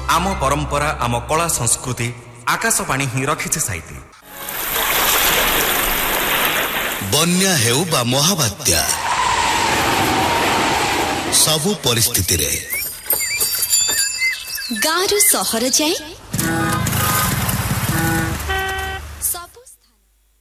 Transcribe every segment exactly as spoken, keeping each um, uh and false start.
आम परंपरा आम कला संस्कृति आकाशवाणी ही रखिছে साइती। बन्या हेउ बा महाबात्या सबु परिस्थिति रे गारु सहर जाए सबु स्थान।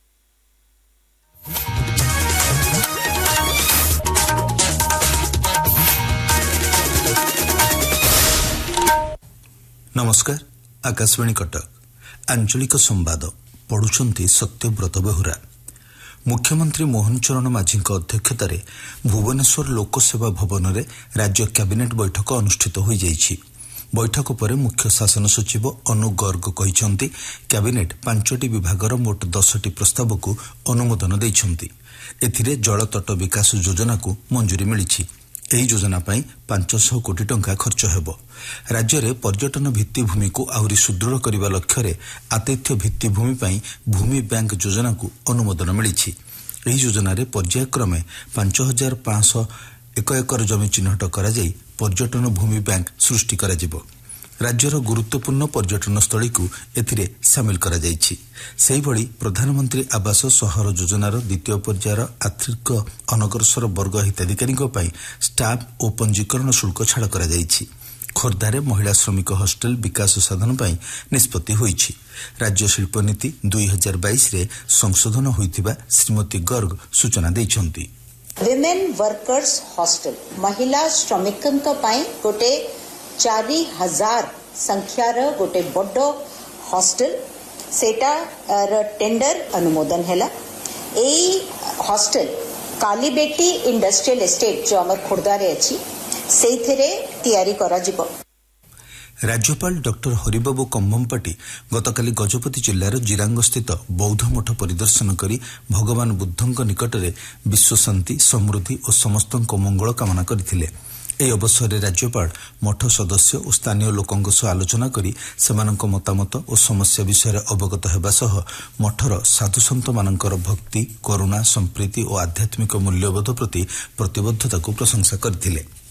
नमस्कार। आकाशवाणी कटक आंचलिक संवाद पढ़ुछंती सत्यव्रत बेहुरा। मुख्यमंत्री मोहन चरण माझी अध्यक्षतार भुवनेश्वर लोकसेवा भवन में राज्य कैबिनेट बैठक अनुष्ठित हो जाइछि। बैठक पर मुख्य शासन सचिव अनु गर्ग कहिसंती कैबिनेट पांचटी विभागर मोट दसटी प्रस्ताव को अनुमोदन देइछंती। एथिरे जलतट विकास योजना को मंजूरी मिलिछि। एही योजना पाई पांच सौ कोटी टंका खर्च हेबो। राज्य में पर्यटन भित्तिभूमि को आहरी सुदृढ़ करने लक्ष्य आतिथ्य भित्तिभूमि पाई भूमि बैंक योजना को अनुमोदन मिलिछि। एही योजना रे पर्यायक्रमे पांच हजार पांच सौ एक एकर जमी चिन्हट करा जाई पर्यटन भूमि बैंक सृष्टि करा जिवो। राज्यर गुरुत्वपूर्ण पर्यटन स्थली को एथिरे सामिल करा जाइछि। सेही भली प्रधानमंत्री आवास सहर योजनार द्वितीय पर्यायर आर्थिक अनग्रसर वर्ग हिताधिकारी स्टाफ और पंजीकरण शुल्क छाड़ करा जाइछि। खोर्धारे महिला श्रमिक हॉस्टेल विकास साधन पाई निष्पत्ति होइछि। राज्य शिल्प नीति दुई हजार बाईस रे संशोधन होइथिबा श्रीमती गर्ग सूचना दैछंती। विमेन वर्कर्स हॉस्टल महिला श्रमिकन पाई गोटे चारि हजार संख्यार गोटे बड़ हॉस्टल सेटा टेंडर अनुमोदन हैला। एई हॉस्टल कालीबेटी इंडस्ट्रियल एस्टेट जो हमर खोर्धा रे अछि सेथिरे तैयारी करा जिवो। राज्यपाल डॉक्टर हरिबाबू कंभमपाटी गतकाली गजपति जिल्लार जिरांग स्थित बौद्ध मठ परिदर्शन करी भगवान बुद्धंक निकटरे विश्व शांति समृद्धि और समस्तक मंगल कामना करथिले। एही अवसर में राज्यपाल मठ सदस्य और स्थानीय लोकों सह आलोचना करी सेमानक मतामत और समस्या विषय अवगत हेबा सह मठर साधुसंत मानकर भक्ति करुणा संप्रीति और आध्यात्मिक मूल्यबोध प्रति प्रतिबद्धता को प्रशंसा करथिले।